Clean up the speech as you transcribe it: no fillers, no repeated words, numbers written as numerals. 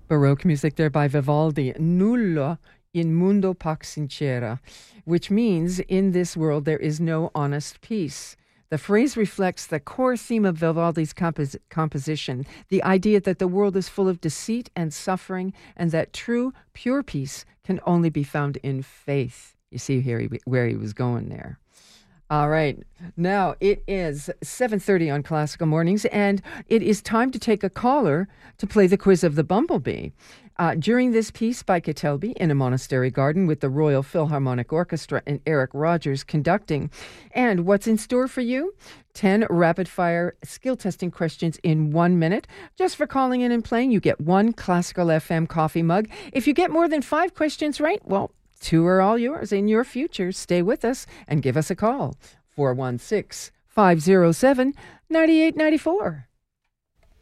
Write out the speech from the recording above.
Baroque music there by Vivaldi. Nulla in mundo pax sincera, which means in this world there is no honest peace. The phrase reflects the core theme of Vivaldi's composition, the idea that the world is full of deceit and suffering, and that true, pure peace can only be found in faith. You see where he was going there. All right. Now, it is 7:30 on Classical Mornings, and it is time to take a caller to play the Quiz of the Bumblebee. During this piece by Ketelby in a monastery garden with the Royal Philharmonic Orchestra and Eric Rogers conducting. And what's in store for you? 10 rapid-fire skill-testing questions in 1 minute. Just for calling in and playing, you get 1 Classical FM coffee mug. If you get more than 5 questions right, well, 2 are all yours in your future. Stay with us and give us a call. 416-507-9894.